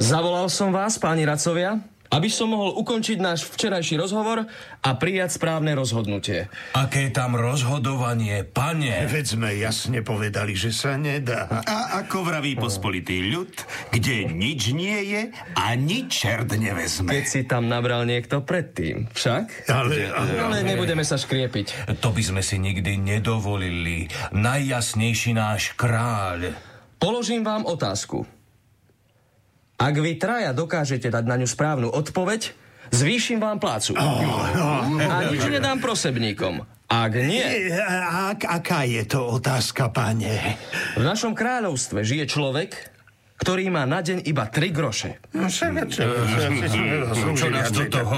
Zavolal som vás, páni radcovia, aby som mohol ukončiť náš včerajší rozhovor a prijať správne rozhodnutie. Aké tam rozhodovanie, pane? Veď sme jasne povedali, že sa nedá. A ako vraví pospolitý ľud, kde nič nie je, ani čert nevezme. Keď si tam nabral niekto predtým, však? Ale nebudeme sa škriepiť. To by sme si nikdy nedovolili. Najjasnejší náš kráľ. Položím vám otázku. Ak vy traja dokážete dať na ňu správnu odpoveď, zvýšim vám plácu. A nič nedám prosebníkom. Ak nie... Aká je to otázka, pane? V našom kráľovstve žije človek, ktorý má na deň iba 3 groše. Čo nás do toho?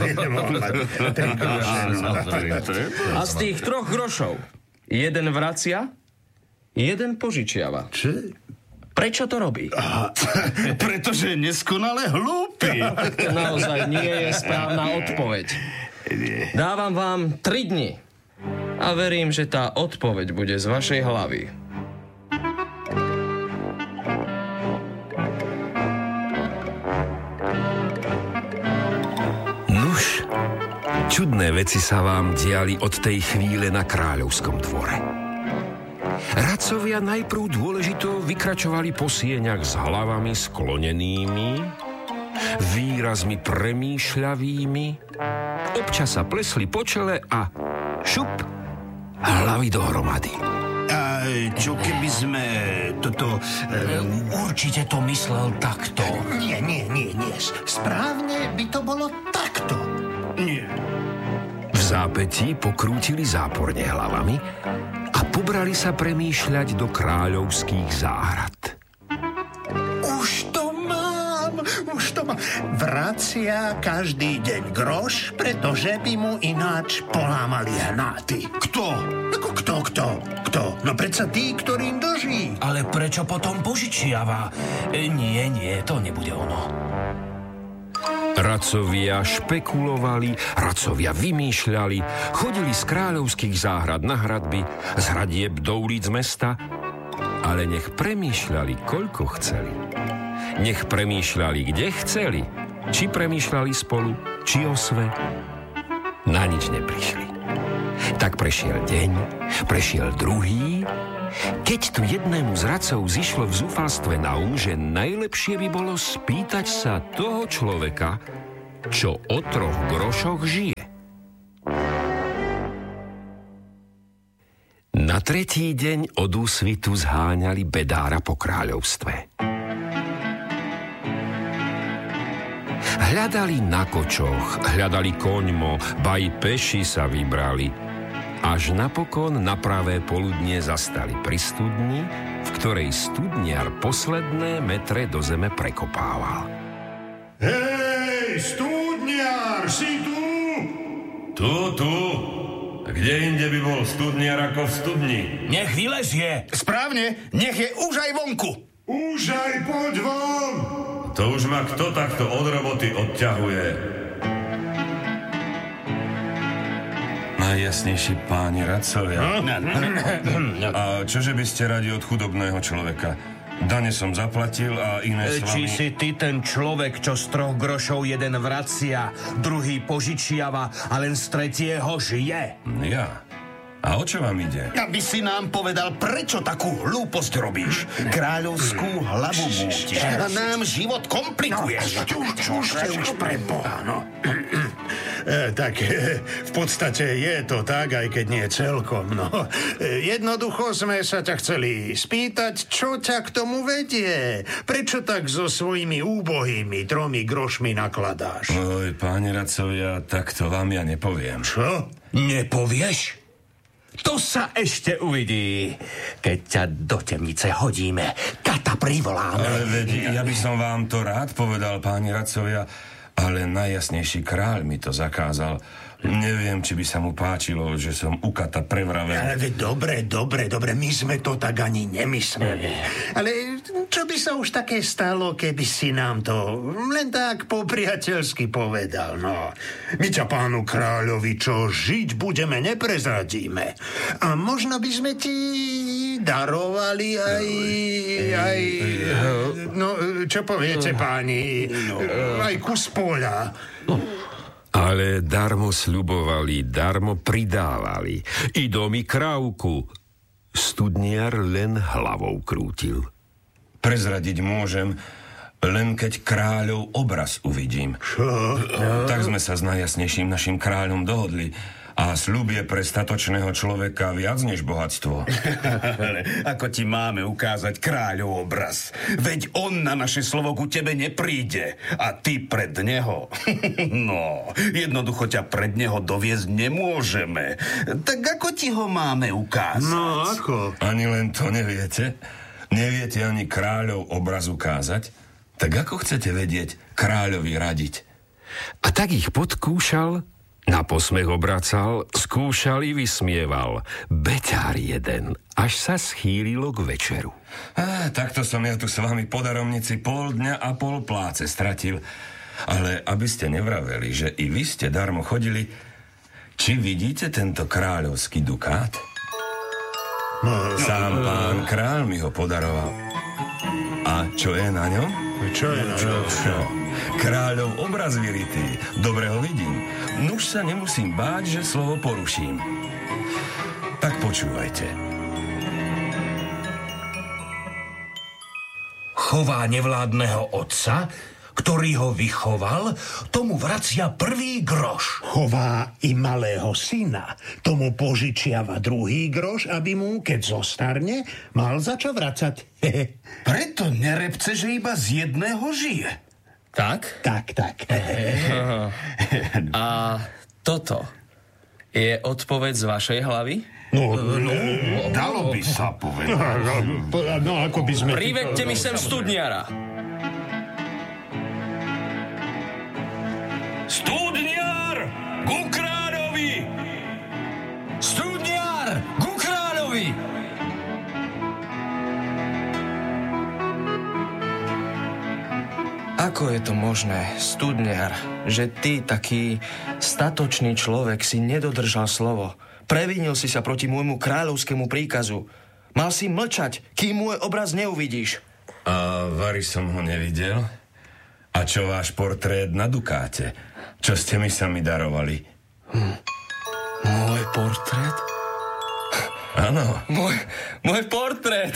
A z tých 3 grošov jeden vracia, jeden požičiava. Čo? Prečo to robí? Pretože je neskonale hlúpy. To naozaj nie je správna odpoveď. Dávam vám 3 dni a verím, že tá odpoveď bude z vašej hlavy. Nuž, čudné veci sa vám diali od tej chvíle na kráľovskom dvore. Radcovia najprv dôležito vykračovali po sieňach s hlavami sklonenými, výrazmi premýšľavými, občas sa plesli po čele a šup, hlavy dohromady. A čo keby sme toto... Určite to myslel takto. Nie. Správne by to bolo takto. Nie. V zápätí pokrútili záporne hlavami a pobrali sa premýšľať do kráľovských záhrad. Už to mám. Vracia každý deň groš, pretože by mu ináč polámali hnáty. Kto? Ako kto? No predsa tí, ktorým dlží. Ale prečo potom požičiava? Nie, to nebude ono. Radcovia špekulovali, radcovia vymýšľali, chodili z kráľovských záhrad na hradby, z hradieb do ulic mesta, ale nech premýšľali, koľko chceli. Nech premýšľali, kde chceli. Či premýšľali spolu, či o sve. Na nič neprišli. Tak prešiel deň, prešiel druhý. Keď tu jednému z radcov zišlo v zúfalstve na že najlepšie by bolo spýtať sa toho človeka, čo o 3 grošoch žije. Na 3. deň od úsvitu zháňali bedára po kráľovstve. Hľadali na kočoch, hľadali koňmo, ba i peši sa vybrali. Až napokon na pravé poludnie zastali pri studni, v ktorej studniar posledné metre do zeme prekopával. Hej, studniar, si tu? Tu. Kde inde by bol studniar ako v studni? Nech vylezie. Správne, nech je už aj vonku. Už aj poď von. To už ma kto takto od roboty odťahuje? Najjasnejší páni radcovia. A čože by ste radi od chudobného človeka? Dane som zaplatil a iné s vami... Či si ty ten človek, čo z 3 grošov jeden vracia, druhý požičiava a len z 3. žije? Ja? A o čo vám ide? Aby si nám povedal, prečo takú hlúposť robíš. Kráľovskú hlavu mútiš a nám život komplikuješ. Už preboha, no. Tak v podstate je to tak, aj keď nie celkom, no. Jednoducho sme sa ťa chceli spýtať, čo ťa k tomu vedie? Prečo tak so svojimi úbohými 3 grošmi nakladáš? Oj, páni radcovia, tak to vám ja nepoviem. Čo? Nepovieš? To sa ešte uvidí, keď ťa do temnice hodíme. Kata privoláme. Ale veď, ja by som vám to rád povedal, páni radcovia, ale najjasnejší kráľ mi to zakázal. Neviem, či by sa mu páčilo, že som u kata prevravel. Ale dobre, my sme to tak ani nemysleli. Ale čo by sa už také stalo, keby si nám to len tak po priateľsky povedal, no. My ťa pánu kráľovi, čo žiť budeme, neprezradíme. A možno by sme ti darovali aj... No, čo poviete, páni? Aj kus poľa. Ale darmo sľubovali, darmo pridávali. I domy krávku. Studniar len hlavou krútil. Prezradiť môžem, len keď kráľov obraz uvidím. Čo? Tak sme sa s najjasnejším našim kráľom dohodli. A sľub je pre statočného človeka viac než bohatstvo. Ako ti máme ukázať kráľov obraz? Veď on na naše slovo ku tebe nepríde. A ty pred neho. No, jednoducho ťa pred neho doviezť nemôžeme. Tak ako ti ho máme ukázať? No, ako? Ani len to neviete? Neviete ani kráľov obraz ukázať? Tak ako chcete vedieť kráľovi radiť? A tak ich podkúšal, na posmech obracal, skúšal i vysmieval. Beťár jeden, až sa schýlilo k večeru. Takto som ja tu s vami po daromnici pol dňa a pol pláce stratil. Ale aby ste nevraveli, že i vy ste darmo chodili, či vidíte tento kráľovský dukát? Sám pán kráľ mi ho podaroval. A čo je na ňom? Čo je na ňom? Kráľov obraz vyritý. Dobre ho vidím. Nuž sa nemusím báť, že slovo poruším. Tak počúvajte. Chová nevládneho otca, ktorý ho vychoval, tomu vracia prvý groš. Chová i malého syna, tomu požičiava druhý groš, aby mu, keď zostarne, mal za čo vracať. Preto nerepce, že iba z jedného žije. Tak? Tak. A toto je odpoveď z vašej hlavy? Dalo by sa povedať. No, ako by sme... Privedte mi sem studniara. Studniar! Ku kráľovi! Studniar! Ku kráľovi! Ako je to možné, studniar, že ty, taký statočný človek, si nedodržal slovo? Previnil si sa proti môjmu kráľovskému príkazu. Mal si mlčať, kým môj obraz neuvidíš. A vari som ho nevidel? A čo váš portrét na dukáte? Čo ste mi sami darovali? Môj portrét? Áno. Môj portrét!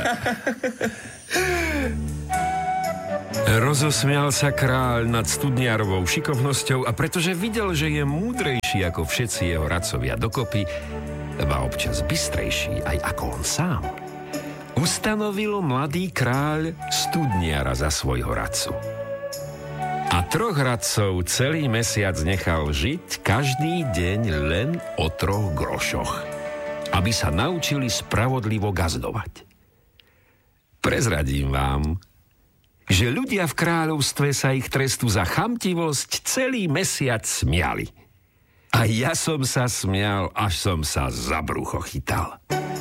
Rozosmial sa kráľ nad studniarovou šikovnosťou a pretože videl, že je múdrejší ako všetci jeho radcovia dokopy, ba občas bystrejší aj ako on sám, ustanovil mladý kráľ studniara za svojho radcu. A 3 radcov celý mesiac nechal žiť každý deň len o 3 grošoch, aby sa naučili spravodlivo gazdovať. Prezradím vám, že ľudia v kráľovstve sa ich trestu za chamtivosť celý mesiac smiali. A ja som sa smial, až som sa za brucho chytal.